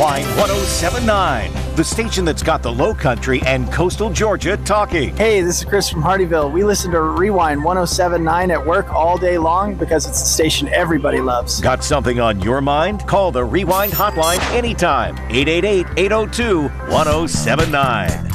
Rewind 1079, the station that's got the Low Country and coastal Georgia talking. Hey, this is Chris from Hardyville. We listen to Rewind 1079 at work all day long because it's the station everybody loves. Got something on your mind? Call the Rewind hotline anytime. 888-802-1079.